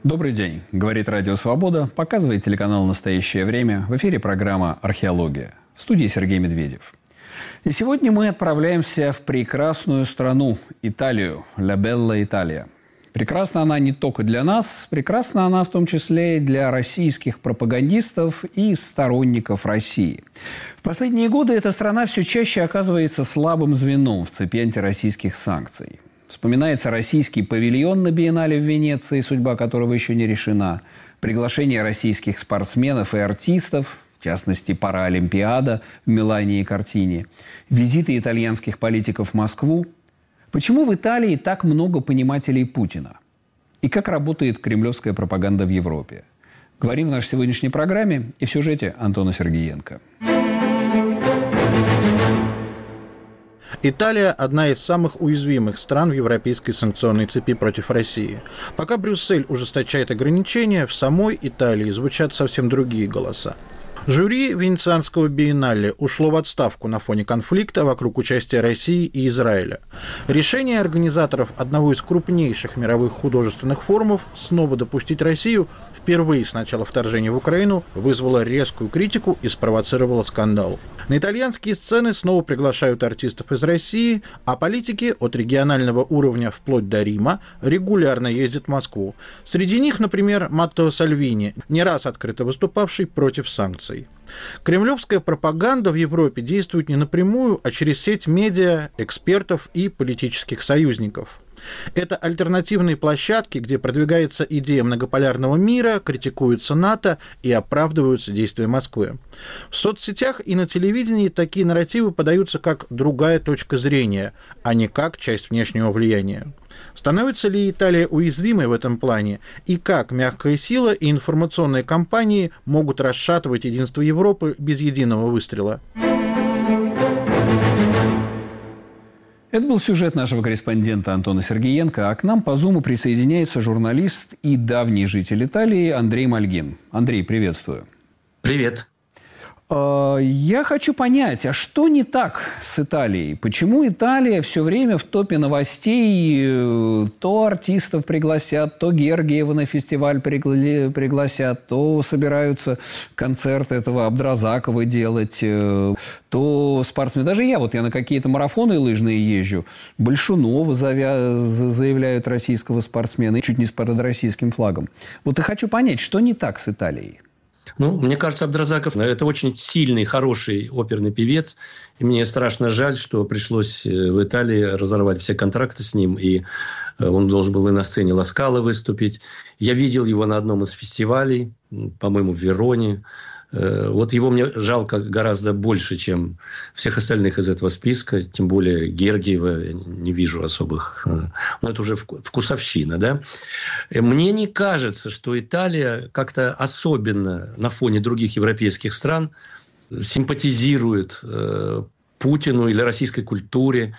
Добрый день. Говорит Радио Свобода. Показывает телеканал «Настоящее время». В эфире программа «Археология». В студии Сергей Медведев. И сегодня мы отправляемся в прекрасную страну – Италию. «Ля Белла Италия». Прекрасна она не только для нас, прекрасна она в том числе и для российских пропагандистов и сторонников России. В последние годы эта страна все чаще оказывается слабым звеном в цепи антироссийских санкций. Вспоминается российский павильон на Биеннале в Венеции, судьба которого еще не решена, приглашение российских спортсменов и артистов, в частности, Паралимпиада в Милане и Кортине, визиты итальянских политиков в Москву. Почему в Италии так много понимателей Путина? И как работает кремлевская пропаганда в Европе? Говорим в нашей сегодняшней программе и в сюжете Антона Сергеенко. Италия – одна из самых уязвимых стран в европейской санкционной цепи против России. Пока Брюссель ужесточает ограничения, в самой Италии звучат совсем другие голоса. Жюри Венецианского биеннале ушло в отставку на фоне конфликта вокруг участия России и Израиля. Решение организаторов одного из крупнейших мировых художественных форумов снова допустить Россию впервые с начала вторжения в Украину вызвало резкую критику и спровоцировало скандал. На итальянские сцены снова приглашают артистов из России, а политики от регионального уровня вплоть до Рима регулярно ездят в Москву. Среди них, например, Маттео Сальвини, не раз открыто выступавший против санкций. Кремлевская пропаганда в Европе действует не напрямую, а через сеть медиа, экспертов и политических союзников. Это альтернативные площадки, где продвигается идея многополярного мира, критикуется НАТО и оправдываются действия Москвы. В соцсетях и на телевидении такие нарративы подаются как другая точка зрения, а не как часть внешнего влияния. Становится ли Италия уязвимой в этом плане? И как мягкая сила и информационные кампании могут расшатывать единство Европы без единого выстрела? Это был сюжет нашего корреспондента Антона Сергеенко, а к нам по Зуму присоединяется журналист и давний житель Италии Андрей Мальгин. Андрей, приветствую. Привет. Я хочу понять, а что не так с Италией? Почему Италия все время в топе новостей? То артистов пригласят, то Гергиева на фестиваль пригласят, то собираются концерты этого Абдразакова делать, то спортсмены. Даже я на какие-то марафоны лыжные езжу. Большунова заявляют российского спортсмена, чуть не с российским флагом. Вот и хочу понять, что не так с Италией? Мне кажется, Абдразаков – это очень сильный, хороший оперный певец. И мне страшно жаль, что пришлось в Италии разорвать все контракты с ним. И он должен был и на сцене Ла Скала выступить. Я видел его на одном из фестивалей, по-моему, в Вероне. Вот его мне жалко гораздо больше, чем всех остальных из этого списка. Тем более Гергиева я не вижу особых. Это уже вкусовщина, да? Мне не кажется, что Италия как-то особенно на фоне других европейских стран симпатизирует Путину или российской культуре.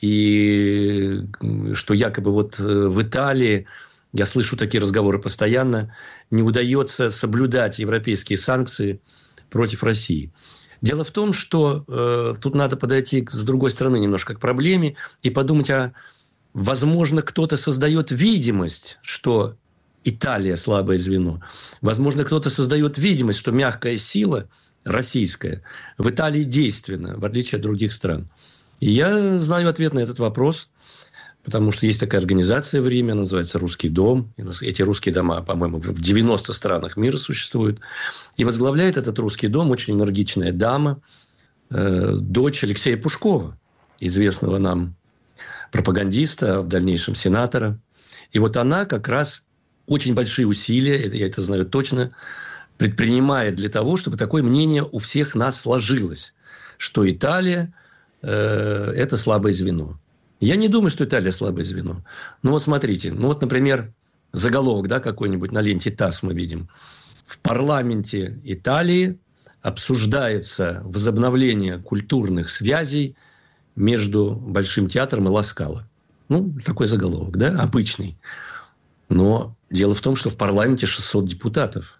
И что якобы в Италии, я слышу такие разговоры постоянно, не удается соблюдать европейские санкции против России. Дело в том, что тут надо подойти с другой стороны немножко к проблеме и подумать, возможно, кто-то создает видимость, что Италия слабое звено. Возможно, кто-то создает видимость, что мягкая сила российская в Италии действенна, в отличие от других стран. И я знаю ответ на этот вопрос. Потому что есть такая организация в Риме, она называется «Русский дом». Эти русские дома, по-моему, в 90 странах мира существуют. И возглавляет этот русский дом очень энергичная дама, дочь Алексея Пушкова, известного нам пропагандиста, в дальнейшем сенатора. И она как раз очень большие усилия, я это знаю точно, предпринимает для того, чтобы такое мнение у всех нас сложилось, что Италия – это слабое звено. Я не думаю, что Италия слабое звено. Смотрите. Например, заголовок какой-нибудь на ленте ТАСС мы видим. В парламенте Италии обсуждается возобновление культурных связей между Большим театром и Ла Скала. Такой заголовок, обычный. Но дело в том, что в парламенте 600 депутатов.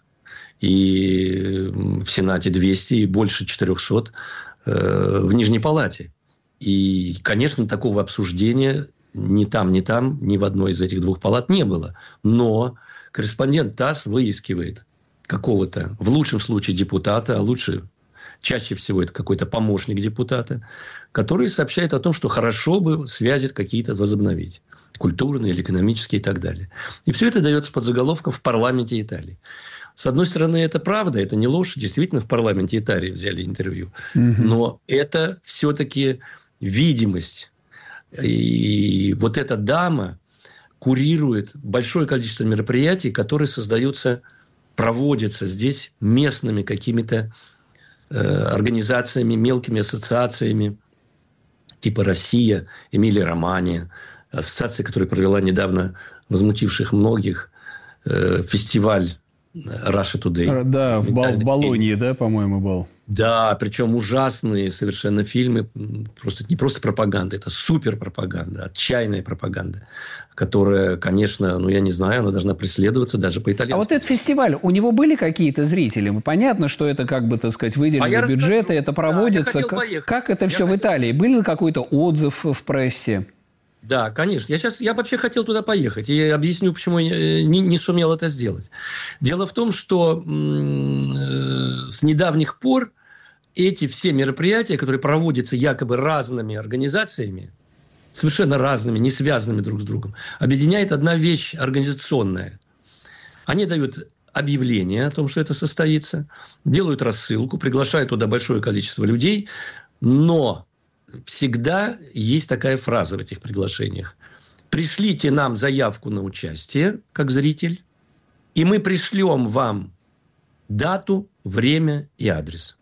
И в Сенате 200 и больше 400 в Нижней Палате. И, конечно, такого обсуждения ни там, ни в одной из этих двух палат не было. Но корреспондент ТАСС выискивает какого-то, в лучшем случае, депутата, а лучше, чаще всего, это какой-то помощник депутата, который сообщает о том, что хорошо бы связи какие-то возобновить. Культурные или экономические и так далее. И все это дается под заголовком «В парламенте Италии». С одной стороны, это правда, это не ложь. Действительно, в парламенте Италии взяли интервью. Но это все-таки видимость. И вот эта дама курирует большое количество мероприятий, которые создаются, проводятся здесь местными какими-то организациями, мелкими ассоциациями, типа «Россия», «Эмилия-Романья», ассоциация, которая провела недавно возмутивших многих фестиваль Russia Today. Да, в Болонье, да, по-моему, был. Да, причем ужасные совершенно фильмы. Просто не просто пропаганда, это суперпропаганда, отчаянная пропаганда, которая, конечно, я не знаю, она должна преследоваться даже по итальянски. А вот этот фестиваль, у него были какие-то зрители? Понятно, что это, как бы, так сказать, выделенные бюджеты, это проводится. Да, как это все в Италии? Был ли какой-то отзыв в прессе? Да, конечно. Я вообще хотел туда поехать. И объясню, почему я не сумел это сделать. Дело в том, что с недавних пор эти все мероприятия, которые проводятся якобы разными организациями, совершенно разными, не связанными друг с другом, объединяет одна вещь организационная. Они дают объявление о том, что это состоится, делают рассылку, приглашают туда большое количество людей, но всегда есть такая фраза в этих приглашениях. Пришлите нам заявку на участие, как зритель, и мы пришлем вам дату, время и адрес.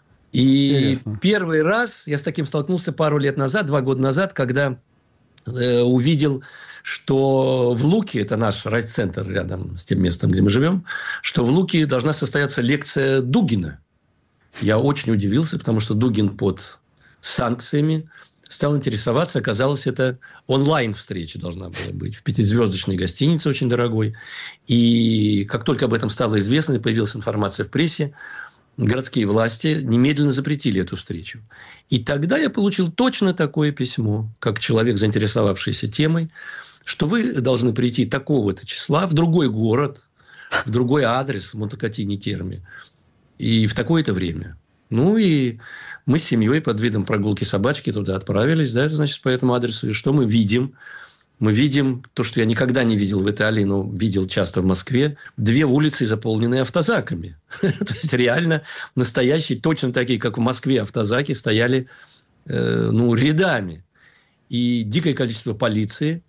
И интересно. Первый раз я с таким столкнулся пару лет назад, 2 года назад, когда увидел, что в Луке, это наш райцентр рядом с тем местом, где мы живем, что в Луке должна состояться лекция Дугина. Я очень удивился, потому что Дугин под санкциями, стал интересоваться. Оказалось, это онлайн-встреча должна была быть в 5-звездочной гостинице, очень дорогой. И как только об этом стало известно и появилась информация в прессе, городские власти немедленно запретили эту встречу. И тогда я получил точно такое письмо, как человек, заинтересовавшийся темой, что вы должны прийти такого-то числа в другой город, в другой адрес в Монтекатини-Терме и в такое-то время. И мы с семьей под видом прогулки собачки туда отправились, да, значит, по этому адресу. И что мы видим? Мы видим то, что я никогда не видел в Италии, но видел часто в Москве. 2 улицы, заполненные автозаками. То есть, реально настоящие, точно такие, как в Москве, автозаки стояли рядами. И дикое количество полиции.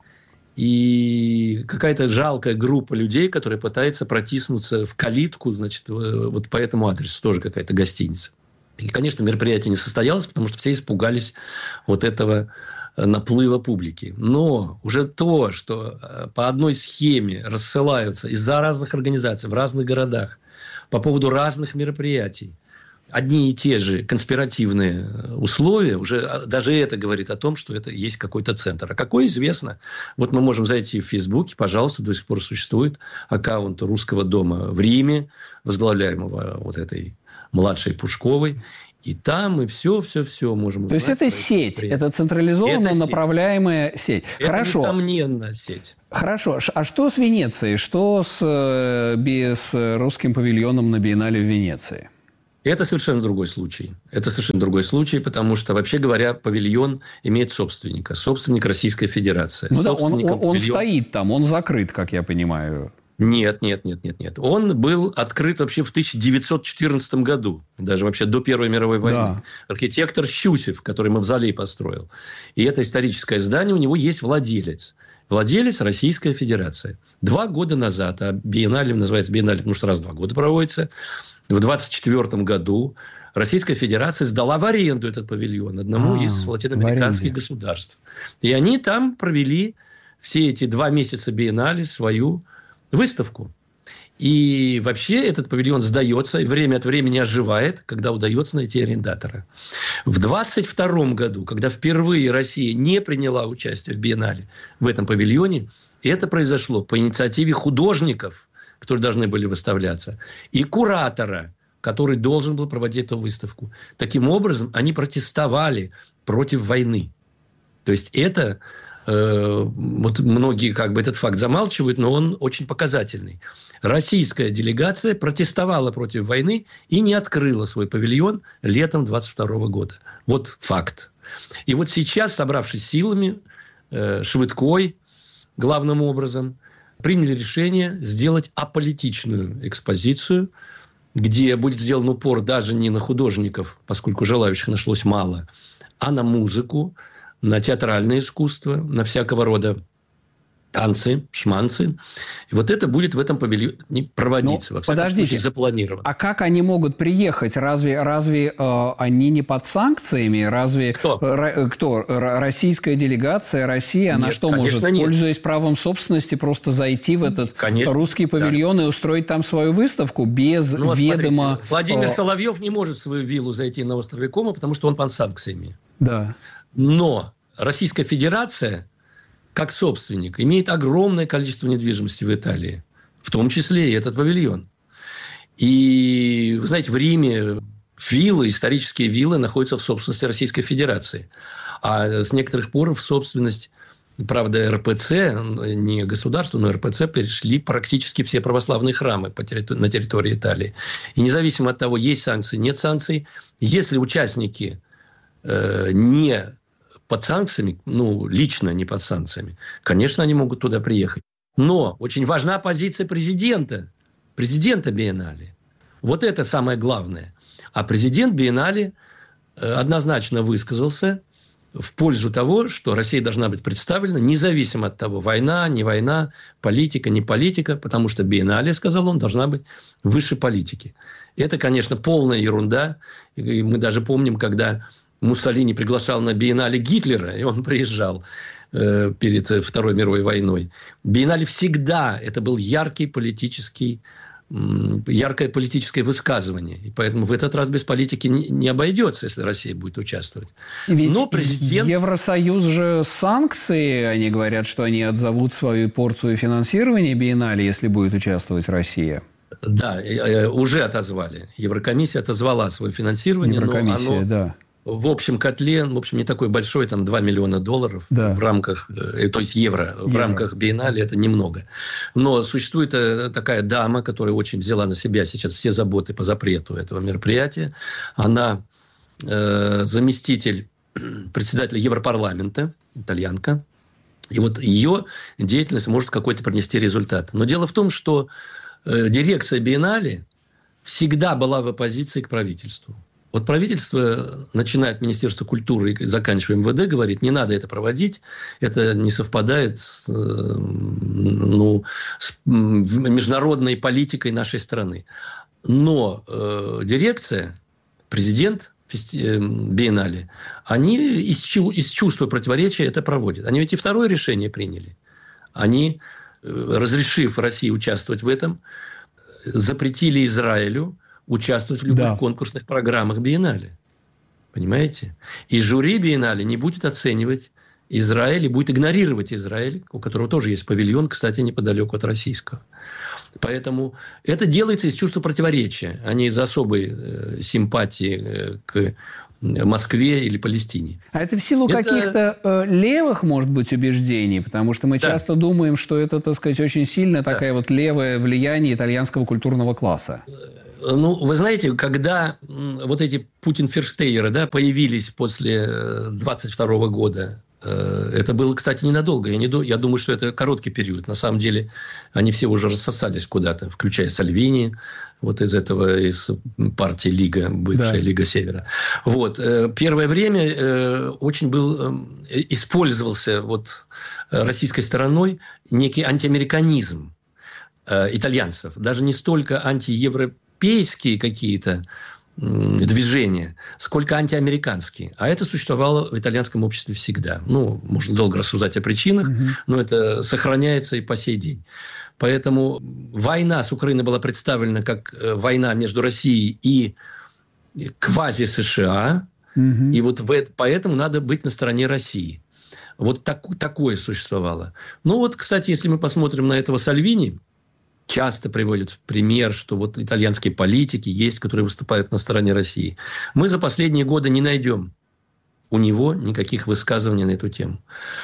И какая-то жалкая группа людей, которая пытается протиснуться в калитку, значит, вот по этому адресу. Тоже какая-то гостиница. И, конечно, мероприятие не состоялось, потому что все испугались вот этого наплыва публики. Но уже то, что по одной схеме рассылаются из-за разных организаций в разных городах по поводу разных мероприятий одни и те же конспиративные условия, уже даже это говорит о том, что это есть какой-то центр. А какой, известно. Вот мы можем зайти в Фейсбуке, пожалуйста, до сих пор существует аккаунт Русского дома в Риме, возглавляемого вот этой младшей Пушковой. И там мы все можем узнать. То есть, это сеть, это централизованно направляемая сеть. Это, хорошо. несомненно, сеть. Хорошо. А что с Венецией? Что с русским павильоном на биеннале в Венеции? Это совершенно другой случай. Потому что, вообще говоря, павильон имеет собственника. Собственник Российская Федерация. Он стоит там, он закрыт, как я понимаю. Нет. Он был открыт вообще в 1914 году. Даже вообще до Первой мировой войны. Да. Архитектор Щусев, который Мавзолей построил. И это историческое здание, у него есть владелец. Владелец Российская Федерация. 2 года назад, а биеннале называется биеннале, потому что раз в 2 года проводится, в 1924 году Российская Федерация сдала в аренду этот павильон одному из латиноамериканских государств. И они там провели все эти 2 месяца биеннале свою выставку. И вообще этот павильон сдается и время от времени оживает, когда удается найти арендатора. В 1922 году, когда впервые Россия не приняла участие в биеннале в этом павильоне, это произошло по инициативе художников, которые должны были выставляться, и куратора, который должен был проводить эту выставку. Таким образом, они протестовали против войны. То есть, это вот многие как бы этот факт замалчивают, но он очень показательный. Российская делегация протестовала против войны и не открыла свой павильон летом 22 года. Вот факт. И вот сейчас, собравшись силами, Швыдкой главным образом, приняли решение сделать аполитичную экспозицию, где будет сделан упор даже не на художников, поскольку желающих нашлось мало, а на музыку, на театральное искусство, на всякого рода танцы, шманцы. И вот это будет в этом павильоне проводиться. Во всяком случае, запланировано. А как они могут приехать? Разве они не под санкциями? Разве кто? Российская делегация, Россия, она что может, пользуясь правом собственности, просто зайти в этот русский павильон и устроить там свою выставку без ведома... Смотрите, Владимир Соловьев не может в свою виллу зайти на острове Кома, потому что он под санкциями. Да. Но Российская Федерация, как собственник, имеет огромное количество недвижимости в Италии, в том числе и этот павильон. И, вы знаете, в Риме виллы, исторические виллы находятся в собственности Российской Федерации. А с некоторых пор в собственность, правда, РПЦ, не государство, но РПЦ, перешли практически все православные храмы на территории Италии. И независимо от того, есть санкции, нет санкций, если участники не под санкциями, лично не под санкциями, конечно, они могут туда приехать. Но очень важна позиция президента Биеннале. Вот это самое главное. А президент Биеннале однозначно высказался в пользу того, что Россия должна быть представлена, независимо от того, война, не война, политика, не политика, потому что Биеннале, сказал он, должна быть выше политики. Это, конечно, полная ерунда. И мы даже помним, когда Муссолини приглашал на Биеннале Гитлера, и он приезжал перед Второй мировой войной. Биеннале всегда это был яркое политическое высказывание. И поэтому в этот раз без политики не обойдется, если Россия будет участвовать. Ведь но президент... Евросоюз же санкции, они говорят, что они отзовут свою порцию финансирования Биеннале, если будет участвовать Россия. Да, уже отозвали. Еврокомиссия отозвала свое финансирование. Еврокомиссия, но оно... да. В общем котле, не такой большой, там $2 миллиона в рамках, то есть евро, в рамках Биеннале это немного. Но существует такая дама, которая очень взяла на себя сейчас все заботы по запрету этого мероприятия. Она заместитель председателя Европарламента, итальянка. И вот ее деятельность может какой-то принести результат. Но дело в том, что дирекция Биеннале всегда была в оппозиции к правительству. Вот правительство, начиная от Министерства культуры и заканчивая МВД, говорит, не надо это проводить, это не совпадает с международной политикой нашей страны. Но дирекция, президент Биеннале, они из чувства противоречия это проводят. Они ведь и второе решение приняли. Они, разрешив России участвовать в этом, запретили Израилю участвовать в любых конкурсных программах Биеннале. Понимаете? И жюри Биеннале не будет оценивать Израиль и будет игнорировать Израиль, у которого тоже есть павильон, кстати, неподалеку от российского. Поэтому это делается из чувства противоречия, а не из особой симпатии к Москве или Палестине. А это в силу каких-то левых, может быть, убеждений? Потому что мы часто думаем, что это, так сказать, очень сильно такое вот левое влияние итальянского культурного класса. Вы знаете, когда вот эти путинферштейеры появились после 22 года, это было, кстати, ненадолго. Я думаю, что это короткий период. На самом деле, они все уже рассосались куда-то, включая Сальвини, из партии Лига, бывшая Лига Севера. Первое время очень использовался российской стороной некий антиамериканизм итальянцев. Даже не столько антиевропейские какие-то движения, сколько антиамериканские. А это существовало в итальянском обществе всегда. Можно долго рассуждать о причинах, но это сохраняется и по сей день. Поэтому война с Украиной была представлена как война между Россией и квази-США. И поэтому надо быть на стороне России. Такое существовало. Кстати, если мы посмотрим на этого Сальвини, часто приводят в пример, что итальянские политики есть, которые выступают на стороне России. Мы за последние годы не найдем у него никаких высказываний на эту тему.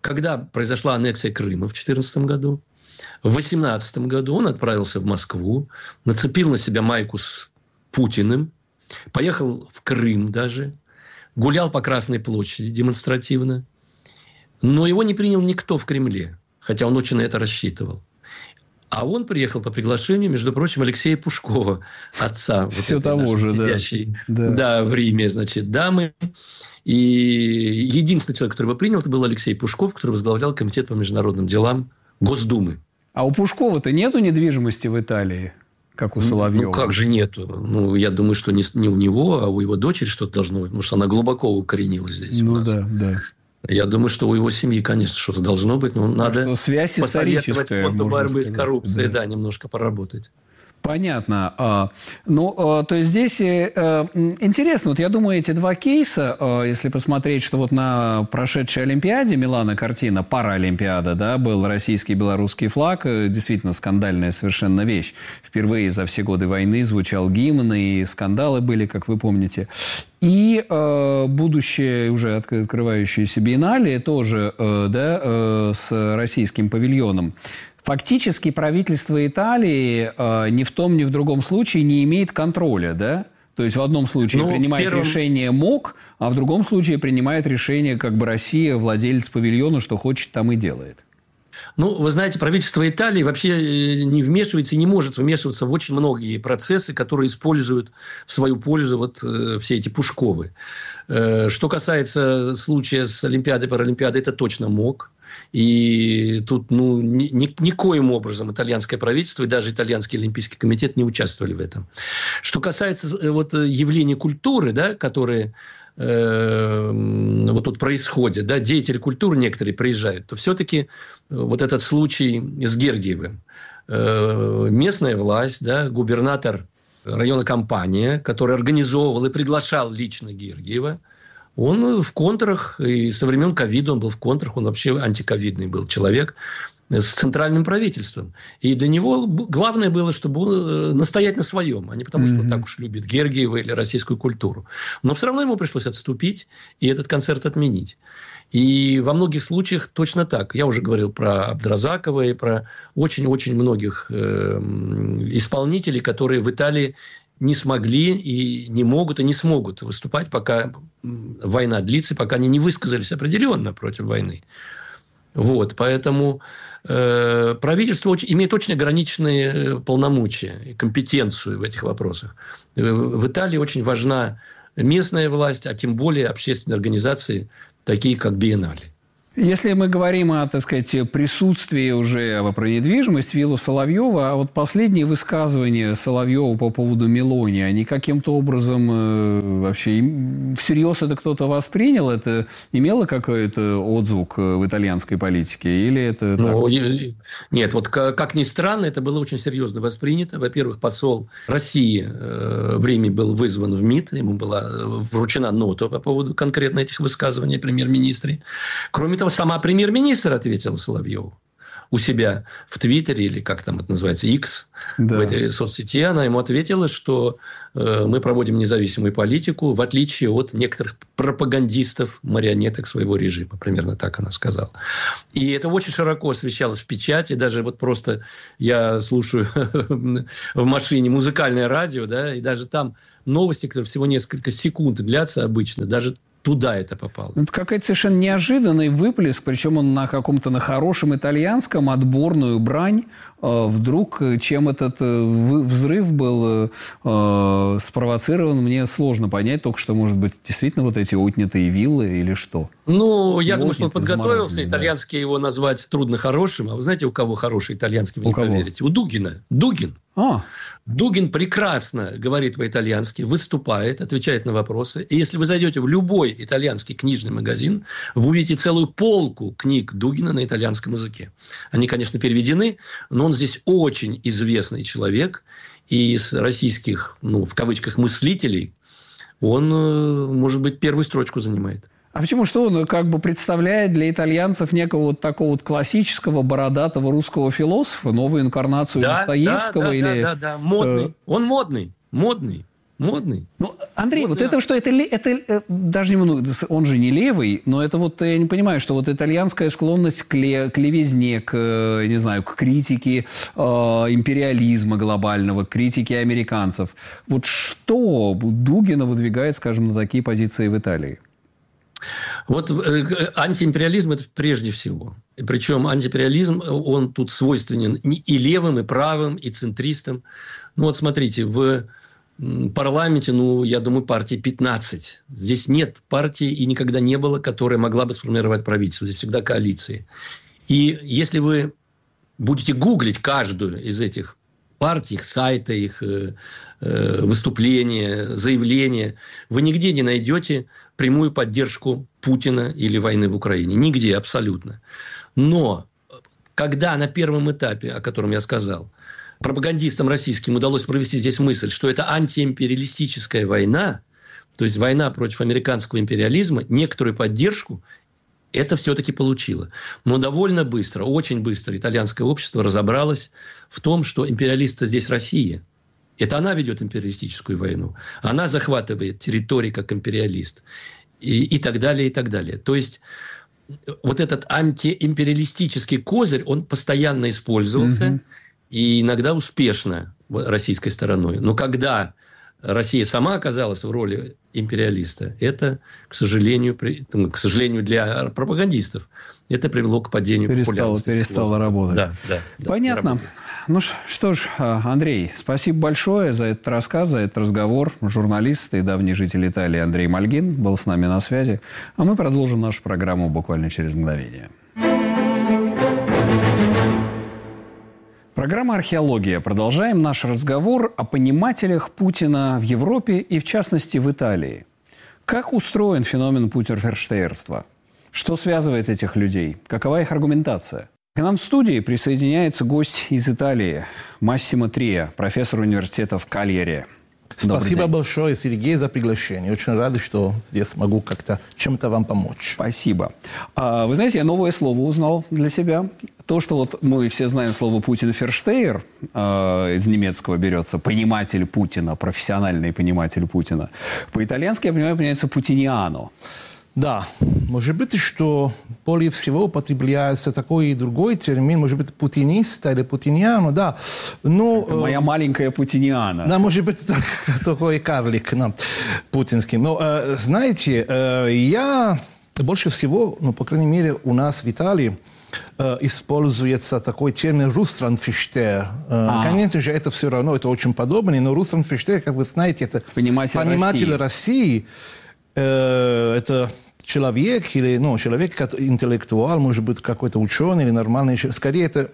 когда произошла аннексия Крыма в 2014 году, в 2018 году он отправился в Москву, нацепил на себя майку с Путиным, поехал в Крым даже, гулял по Красной площади демонстративно, но его не принял никто в Кремле, хотя он очень на это рассчитывал. А он приехал по приглашению, между прочим, Алексея Пушкова, отца все того же, сидящей в Риме, значит, дамы. И единственный человек, который его принял, это был Алексей Пушков, который возглавлял Комитет по международным делам Госдумы. А у Пушкова-то нету недвижимости в Италии, как у Соловьева? Ну, как же нету? Ну, я думаю, что не у него, а у его дочери что-то должно быть, потому что она глубоко укоренилась здесь у нас. Да. Я думаю, что у его семьи, конечно, что-то должно быть, но надо связь историческая, фонду борьбы с коррупцией, немножко поработать. Понятно. То есть здесь интересно. Вот я думаю, эти два кейса, если посмотреть, что вот на прошедшей Олимпиаде Милана картина, Паралимпиада, да, был российский и белорусский флаг, действительно скандальная совершенно вещь. Впервые за все годы войны звучал гимн, и скандалы были, как вы помните. И будущее, уже открывающееся биеннале, тоже с российским павильоном. Фактически правительство Италии ни в том, ни в другом случае не имеет контроля, да? То есть в одном случае принимает решение МОК, а в другом случае принимает решение как бы Россия, владелец павильона, что хочет, там и делает. Ну, вы знаете, правительство Италии вообще не вмешивается и не может вмешиваться в очень многие процессы, которые используют в свою пользу вот все эти Пушковы. Что касается случая с Олимпиадой, Паралимпиадой, это точно МОК. И тут никоим образом итальянское правительство и даже итальянский олимпийский комитет не участвовали в этом. Что касается явлений культуры, которые тут происходят, деятели культуры некоторые приезжают, то все-таки вот этот случай с Гергиевым. Местная власть, губернатор района Кампания, который организовывал и приглашал лично Гергиева, он в контрах, и со времен ковида он был в контрах, он вообще антиковидный был человек с центральным правительством. И для него главное было, чтобы он настоять на своем, а не потому, что он так уж любит Гергиева или российскую культуру. Но все равно ему пришлось отступить и этот концерт отменить. И во многих случаях точно так. Я уже говорил про Абдразакова и про очень-очень многих исполнителей, которые в Италии не смогли и не могут, и не смогут выступать, пока война длится, пока они не высказались определенно против войны. Поэтому правительство имеет очень ограниченные полномочия и компетенцию в этих вопросах. В Италии очень важна местная власть, а тем более общественные организации, такие как биеннале. Если мы говорим о, присутствии уже про недвижимость виллы Соловьева, а вот последние высказывания Соловьева по поводу Мелони, они каким-то образом вообще всерьез это кто-то воспринял? Это имело какой-то отзвук в итальянской политике? Или это... Нет, как ни странно, это было очень серьезно воспринято. Во-первых, посол России в Риме был вызван в МИД, ему была вручена нота по поводу конкретно этих высказываний премьер-министре. Кроме того, сама премьер-министр ответила Соловьеву у себя в Твиттере, или как там это называется, X, в этой соцсети. Она ему ответила, что мы проводим независимую политику, в отличие от некоторых пропагандистов, марионеток своего режима. Примерно так она сказала. И это очень широко освещалось в печати. Даже просто я слушаю в машине музыкальное радио, и даже там новости, которые всего несколько секунд длятся обычно, даже туда это попало. Это какой-то совершенно неожиданный выплеск, причем он на хорошем итальянском, отборную брань. Вдруг, чем этот взрыв был спровоцирован, мне сложно понять, только что, может быть, действительно вот эти отнятые виллы или что? Я думаю, что он подготовился. Итальянский его назвать трудно хорошим. А вы знаете, у кого хороший итальянский, вы не поверите? У Дугина. Дугин. Дугин прекрасно говорит по-итальянски, выступает, отвечает на вопросы. И если вы зайдете в любой итальянский книжный магазин, вы увидите целую полку книг Дугина на итальянском языке. Они, конечно, переведены, но он здесь очень известный человек. И из российских, в кавычках, мыслителей он, может быть, первую строчку занимает. А почему? Что он представляет для итальянцев некого такого классического бородатого русского философа, новую инкарнацию Достоевского? Да, модный. Он модный. Модный. Ну, Андрей, вот это что, это даже он же не левый, но это вот, я не понимаю, что вот итальянская склонность к левизне, не знаю, к критике империализма глобального, к критике американцев. Вот что Дугина выдвигает, скажем, на такие позиции в Италии? Вот антиимпериализм – это прежде всего. Причем антиимпериализм, он тут свойственен и левым, и правым, и центристам. Ну вот смотрите, в парламенте, я думаю, партий 15. Здесь нет партии и никогда не было, которая могла бы сформировать правительство. Здесь всегда коалиции. И если вы будете гуглить каждую из этих партий, их сайты, их выступления, заявления, вы нигде не найдете прямую поддержку Путина или войны в Украине. Нигде абсолютно. Но когда на первом этапе, о котором я сказал, пропагандистам российским удалось провести здесь мысль, что это антиимпериалистическая война, то есть война против американского империализма, некоторую поддержку это все-таки получило. Но довольно быстро, очень быстро итальянское общество разобралось в том, что империалист здесь Россия. Это она ведет империалистическую войну. Она захватывает территории как империалист. И так далее, и так далее. То есть вот этот антиимпериалистический козырь, он постоянно использовался, и иногда успешно российской стороной. Но когда Россия сама оказалась в роли империалиста, это, к сожалению для пропагандистов, это привело к падению популярности. Перестало работать. Да, понятно. Ну что ж, Андрей, спасибо большое за этот рассказ, за этот разговор. Журналист и давний житель Италии Андрей Мальгин был с нами на связи. А мы продолжим нашу программу буквально через мгновение. Программа «Археология». Продолжаем наш разговор о понимателях Путина в Европе и, в частности, в Италии. Как устроен феномен путерферштейерства? Что связывает этих людей? Какова их аргументация? К нам в студии присоединяется гость из Италии Массимо Трия, профессор университета в Кальяре. Спасибо большое, Сергей, за приглашение. Очень рад, что здесь могу как-то чем-то вам помочь. Спасибо. Вы знаете, я новое слово узнал для себя. То, что вот мы все знаем слово «путинферштейер», из немецкого берется, пониматель Путина, профессиональный пониматель Путина. По-итальянски, я понимаю, понимается «путиниано». Да, может быть, что более всего употребляется такой и другой термин, может быть, путиниста или путиниано, да. Но, это моя маленькая путиниана. Да, может быть, такой карлик путинский. Но, знаете, я больше всего, по крайней мере, у нас в Италии используется такой термин «рустрандфиштер». Конечно же, это все равно, это очень подобное, но рустрандфиштер, как вы знаете, это пониматель России. Это человек, или, человек, интеллектуал, может быть, какой-то ученый или нормальный, скорее это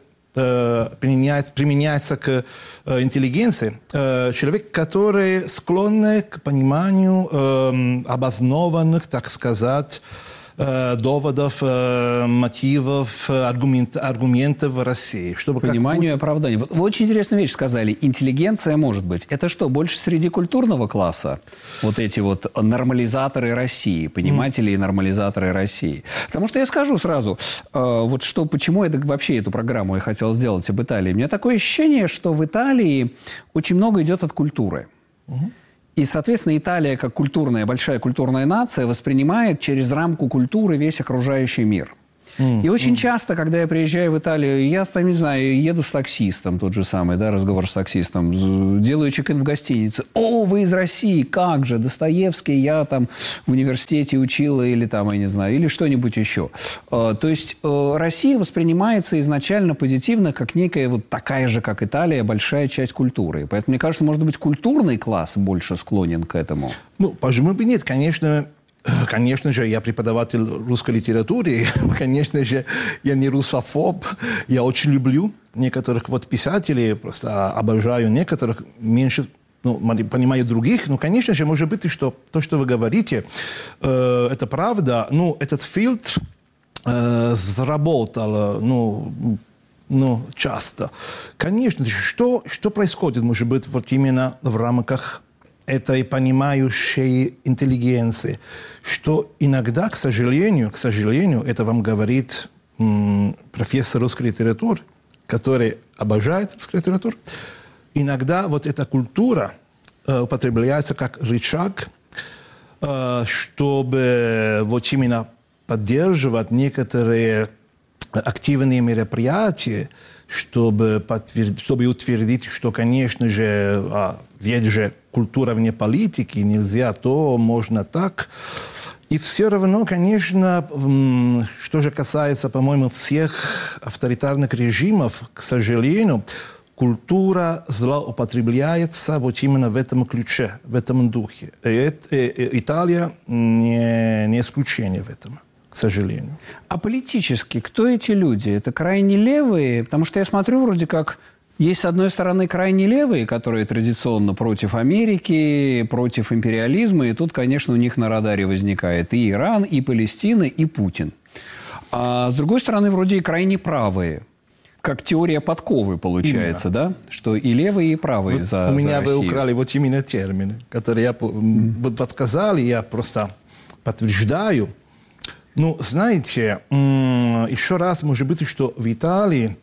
применяется к интеллигенции. Человек, который склонен к пониманию обоснованных, так сказать, доводов, мотивов, аргументов России. Пониманию и оправданию. Вы очень интересную вещь сказали. Интеллигенция может быть. Это что, больше среди культурного класса? Вот эти вот нормализаторы России, пониматели и нормализаторы России. Потому что я скажу сразу, почему вообще эту программу я хотел сделать об Италии. У меня такое ощущение, что в Италии очень много идет от культуры. И, соответственно, Италия, как большая культурная нация, воспринимает через рамку культуры весь окружающий мир. И очень часто, когда я приезжаю в Италию, я, не знаю, еду с таксистом, тот же самый, разговор с таксистом, делаю чек-ин в гостинице. «О, вы из России, как же, Достоевский, я там в университете учила», или там, я не знаю, или что-нибудь еще. То есть Россия воспринимается изначально позитивно, как некая вот такая же, как Италия, большая часть культуры. Поэтому, мне кажется, может быть, культурный класс больше склонен к этому. Почему бы нет, Конечно же, я преподаватель русской литературы, конечно же, я не русофоб, я очень люблю некоторых писателей, просто обожаю некоторых, меньше понимаю других, конечно же, может быть, что то, что вы говорите, это правда, этот фильтр заработал, часто. Конечно же, что происходит, может быть, именно в рамках этой понимающей интеллигенции, что иногда, к сожалению, это вам говорит профессор русской литературы, который обожает русскую литературу, иногда эта культура употребляется как рычаг, чтобы вот именно поддерживать некоторые активные мероприятия, чтобы утвердить, что, конечно же, ведь же культура вне политики, нельзя то, можно так. И все равно, конечно, что же касается, по-моему, всех авторитарных режимов, к сожалению, культура злоупотребляется вот именно в этом ключе, в этом духе. И Италия не исключение в этом, к сожалению. А политически кто эти люди? Это крайне левые? Потому что я смотрю, вроде как есть, с одной стороны, крайне левые, которые традиционно против Америки, против империализма, и тут, конечно, у них на радаре возникает и Иран, и Палестина, и Путин. А с другой стороны, вроде и крайне правые. Как теория подковы получается, именно. Да? Что и левые, и правые вот за Россию. У меня вы украли вот именно термины, которые я подсказал, я просто подтверждаю. Ну, знаете, еще раз, может быть, что в Италии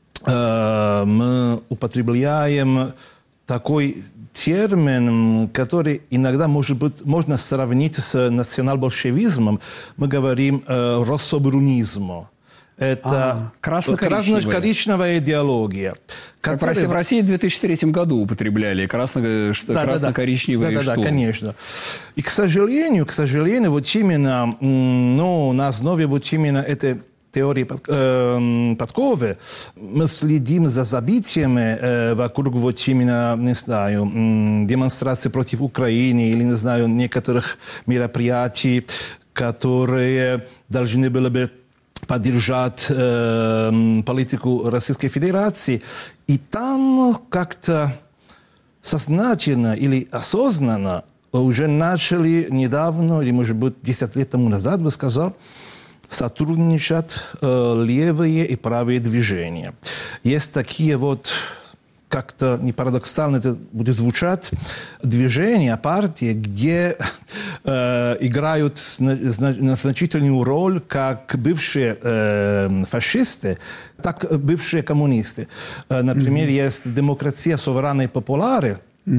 мы употребляем такой термин, который иногда, может быть, можно сравнить с национал-большевизмом. Мы говорим «россобрунизм». Это красно-коричневая идеология. Как в России в 2003 году употребляли красно-коричневые штурмы. Да, конечно. И, к сожалению, вот именно на основе вот именно этой теории подковы мы следим за событиями вокруг вот именно, не знаю, демонстраций против Украины или, не знаю, некоторых мероприятий, которые должны были бы поддержать политику Российской Федерации. И там как-то сознательно или осознанно уже начали недавно, или, может быть, 10 лет тому назад, бы сказал, сотрудничать левые и правые движения. Есть такие вот, как-то не парадоксально это будет звучать, движения, партии, где играют значительную роль как бывшие фашисты, так и бывшие коммунисты. Например, есть «Демократия суверенной популяры»,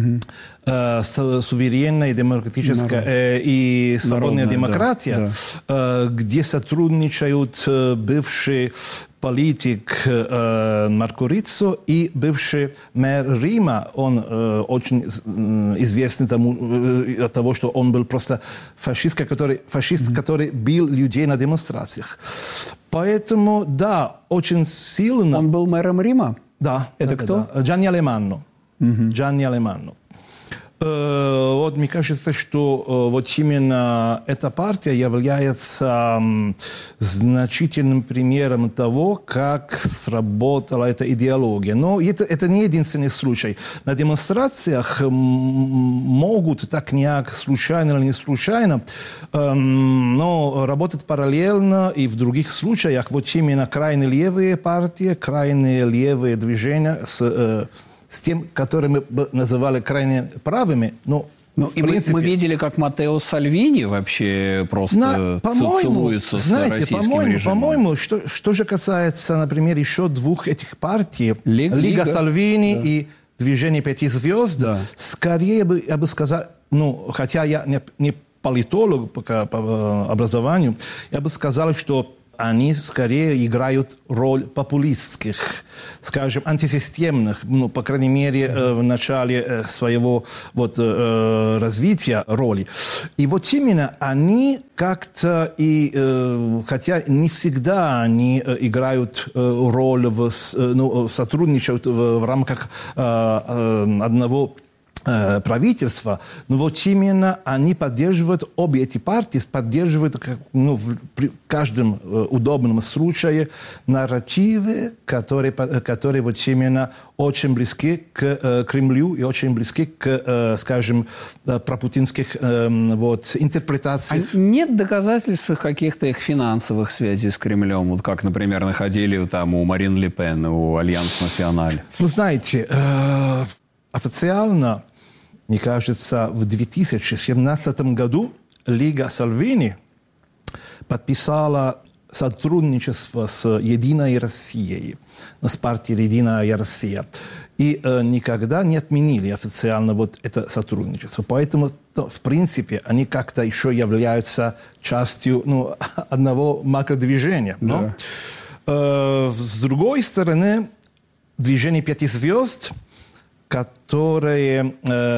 суверенная, демократическая и свободная демократия, да. Где сотрудничают бывший политик Марко Риццо и бывший мэр Рима. Он очень известный от того, что он был просто фашист, который бил людей на демонстрациях. Поэтому, да, очень сильно... Он был мэром Рима? Да. Это да, кто? Да. Джанни Алеманно. Джанни Алеманно. Вот мне кажется, что вот именно эта партия является значительным примером того, как сработала эта идеология. Но это не единственный случай. На демонстрациях могут так-няк, случайно или не случайно, но работать параллельно и в других случаях вот именно крайне левые партии, крайне левые движения с тем, которые мы называли крайне правыми, но и принципе... мы видели, как Маттео Сальвини вообще просто целуется с российским режимом. По-моему, что же касается, например, еще двух этих партий, Лига Сальвини и Движение Пяти Звезд, скорее я бы сказал, хотя я не политолог по образованию, я бы сказал, что они скорее играют роль популистских, скажем, антисистемных, по крайней мере, в начале своего развития роли. И вот именно они как-то, хотя не всегда они играют роль, сотрудничают в рамках одного правительства, но вот именно они поддерживают, обе эти партии поддерживают при каждом удобном случае нарративы, которые вот именно очень близки к Кремлю и очень близки к, скажем, пропутинских интерпретациям. А нет доказательств каких-то их финансовых связей с Кремлем, вот как, например, находили там у Марин Ле Пен, у Альянс Националь? Ну, знаете, официально, мне кажется, в 2017 году Лига Сальвини подписала сотрудничество с «Единой Россией», с партией «Единая Россия». И никогда не отменили официально вот это сотрудничество. Поэтому, в принципе, они как-то еще являются частью одного макродвижения. Да. Но, с другой стороны, движение «Пяти звезд», которое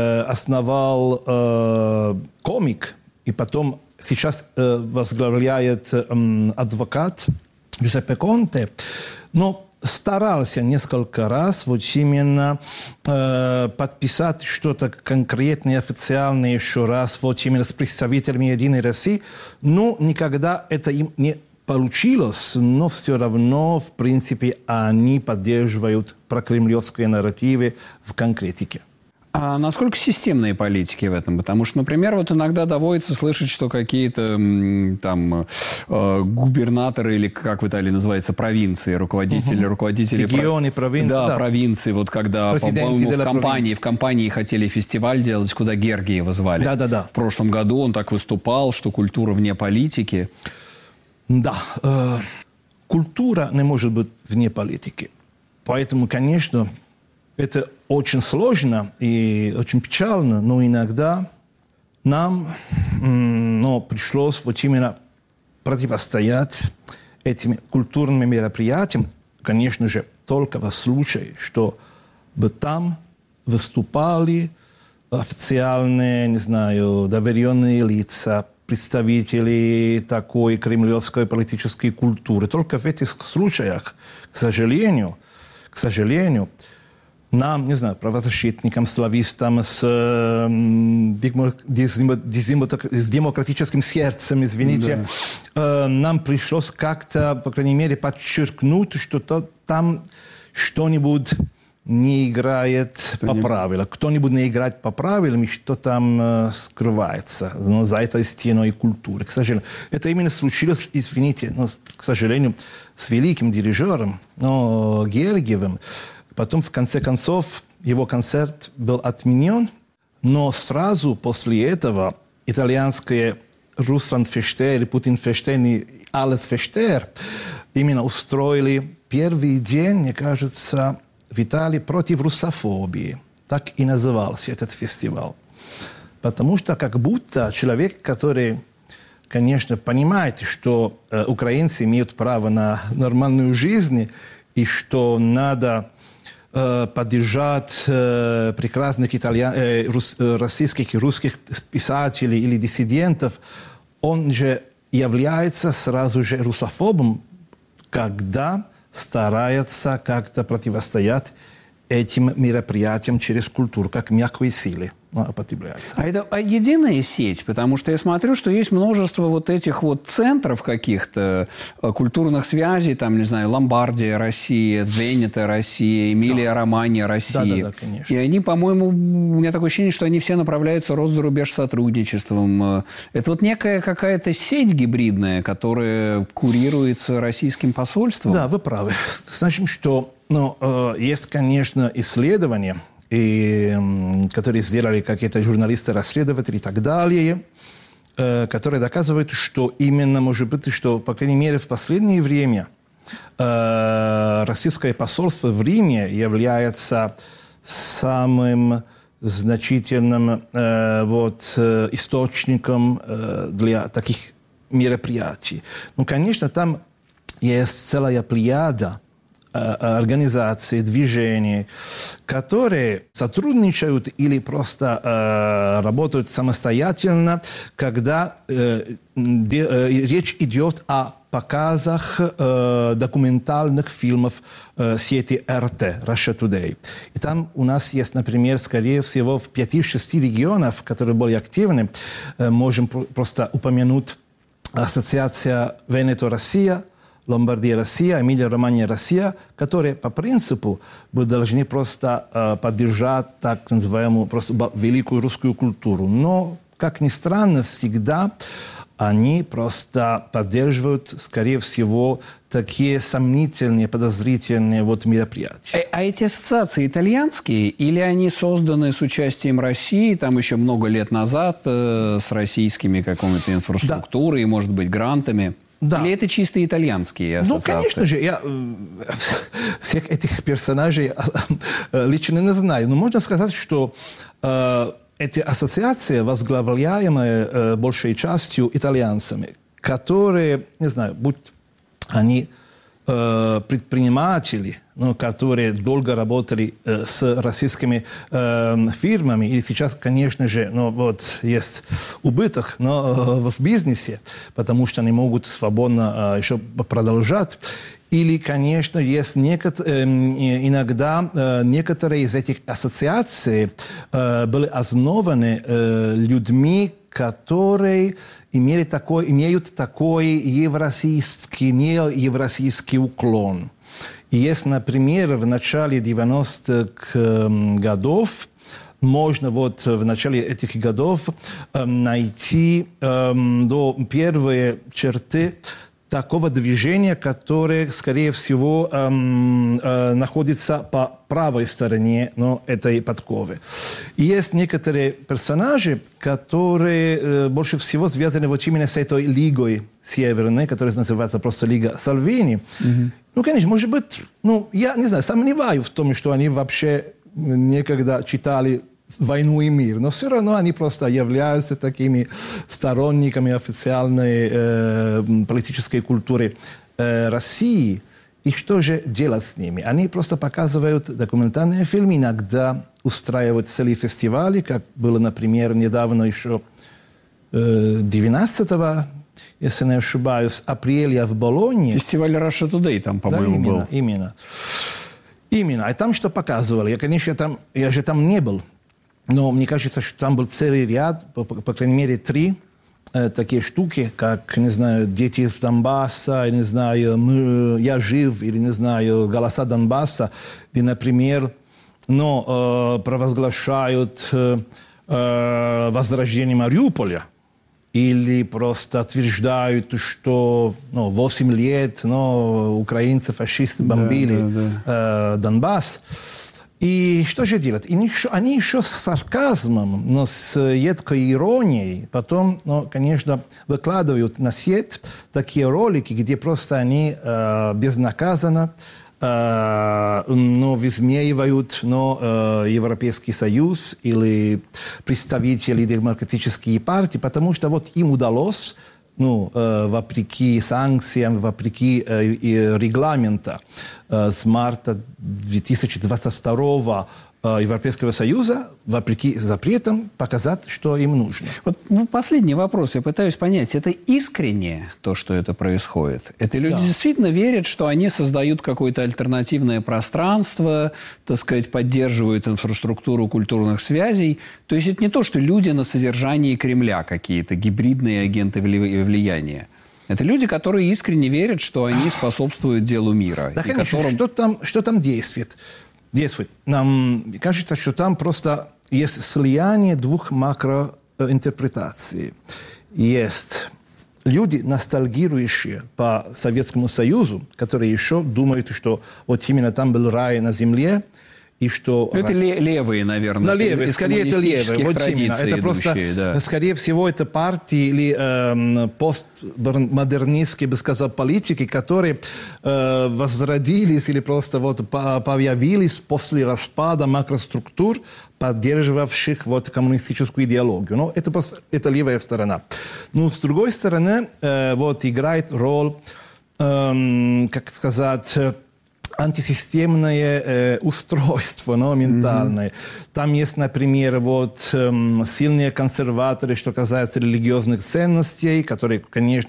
основал комик и потом сейчас возглавляет адвокат Джузеппе Конте, но старался несколько раз вот именно подписать что-то конкретное, официальное еще раз вот именно с представителями «Единой России», но никогда это им не получилось, но все равно, в принципе, они поддерживают прокремлевские нарративы в конкретике. А насколько системные политики в этом? Потому что, например, вот иногда доводится слышать, что какие-то там губернаторы или, как в Италии называется, провинции, руководители регионы, провинции. Да, провинции. Вот когда, по-моему, в компании хотели фестиваль делать, куда Гергиева звали. Да. В прошлом году он так выступал, что культура вне политики. Да, культура не может быть вне политики. Поэтому, конечно, это очень сложно и очень печально, но иногда нам пришлось вот именно противостоять этим культурным мероприятиям, конечно же, только в случае, чтобы там выступали официальные, не знаю, доверенные лица, представители такой кремлевской политической культуры. Только в этих случаях, к сожалению, нам, не знаю, правозащитникам, славистам с демократическим сердцем, извините, нам пришлось как-то, по крайней мере, подчеркнуть, что там что-нибудь не играет по правилам. Кто-нибудь не играет по правилам, и что там скрывается за этой стеной культуры. К сожалению, это именно случилось, извините, к сожалению, с великим дирижером Гергиевым. Потом, в конце концов, его концерт был отменен, но сразу после этого итальянские Русланд Фештер, Путин Фештер и Алес Фештер именно устроили первый день, мне кажется, в Италии против русофобии. Так и назывался этот фестиваль. Потому что как будто человек, который, конечно, понимает, что украинцы имеют право на нормальную жизнь и что надо поддержать прекрасных российских и русских писателей или диссидентов, он же является сразу же русофобом, когда старается как-то противостоять этим мероприятиям через культуру, как мягкой силы употребляется. А это единая сеть? Потому что я смотрю, что есть множество вот этих вот центров каких-то культурных связей, там, не знаю, Ломбардия, Россия, Венета, Россия, Эмилия-Романья, Россия. Да, конечно. И они, по-моему, у меня такое ощущение, что они все направляются Росс-зарубеж сотрудничеством. Это вот некая какая-то сеть гибридная, которая курируется российским посольством? Да, вы правы. Значит, что есть, конечно, исследования, которые сделали какие-то журналисты-расследователи и так далее, которые доказывают, что именно, может быть, что, по крайней мере, в последнее время российское посольство в Риме является самым значительным источником для таких мероприятий. Конечно, там есть целая плеяда организаций, движений, которые сотрудничают или просто работают самостоятельно, когда речь идет о показах документальных фильмов сети РТ, Russia Today. И там у нас есть, например, скорее всего, в 5-6 регионах, которые более активны, можем просто упомянуть Ассоциация Венето-Россия, Ломбардия Россия, Эмилия-Романья Россия, которые по принципу мы должны просто поддержать так называемую просто великую русскую культуру. Но, как ни странно, всегда они просто поддерживают, скорее всего, такие сомнительные, подозрительные мероприятия. А эти ассоциации итальянские или они созданы с участием России, там еще много лет назад, с российскими какими-то инфраструктурой, может быть, грантами? Да. Или это чисто итальянские ассоциации? Ну, конечно же, я всех этих персонажей лично не знаю. Но можно сказать, что эти ассоциации, возглавляемые большей частью итальянцами, которые, не знаю, будь они предприниматели, которые долго работали с российскими фирмами, и сейчас, конечно же, есть убыток в бизнесе, потому что они могут свободно еще продолжать. Или, конечно, есть иногда некоторые из этих ассоциаций были основаны людьми, которые имеют такой неевроссийский уклон. И есть, например, в начале 90-х годов, можно в начале этих годов найти первые черты такого движения, которое, скорее всего, находится по правой стороне этой подковы. И есть некоторые персонажи, которые больше всего связаны именно с этой лигой северной, которая называется просто Лига Сальвини. Ну, конечно, может быть, я не знаю, сомневаюсь в том, что они вообще некогда читали «Войну и мир», но все равно они просто являются такими сторонниками официальной политической культуры России. И что же делать с ними? Они просто показывают документальные фильмы, иногда устраивают целые фестивали, как было, например, недавно еще 19 если не ошибаюсь, апреля в Болонье. Фестиваль Russia Today там, по-моему, был. Именно. А там что показывали? Я же там не был. Но мне кажется, что там был целый ряд, по крайней мере, 3 такие штуки, как, не знаю, «Дети из Донбасса», или, не знаю, «Я жив», или, не знаю, «Голоса Донбасса», где, например, провозглашают возрождение Мариуполя. Или просто утверждают, что 8 лет украинцы, фашисты бомбили Донбасс. И что же делать? Они еще с сарказмом, но с едкой иронией потом, конечно, выкладывают на сеть такие ролики, где просто они безнаказанно высмеивают Европейский Союз или представители демократических партий, потому что им удалось, вопреки санкциям, вопреки регламента с марта 2022 Европейского Союза, вопреки запретам, показать, что им нужно. Последний вопрос. Я пытаюсь понять, это искренне то, что это происходит? Это люди действительно верят, что они создают какое-то альтернативное пространство, так сказать, поддерживают инфраструктуру культурных связей? То есть это не то, что люди на содержании Кремля какие-то, гибридные агенты влияния? Это люди, которые искренне верят, что они способствуют делу мира. Да, конечно. Что там действует? Нам кажется, что там просто есть слияние 2 макроинтерпретаций. Есть люди, ностальгирующие по Советскому Союзу, которые еще думают, что именно там был рай на земле, и что... Это левые, наверное. Левые, скорее это левые. Именно. Это просто, скорее всего, это партии или постмодернистские, бы сказал, политики, которые возродились или просто появились после распада макроструктур, поддерживавших коммунистическую идеологию. Это левая сторона. Но с другой стороны, играет роль, как сказать, антисистемное устройство ментальное. Там есть, например, сильные консерваторы, что касается религиозных ценностей, которые, конечно,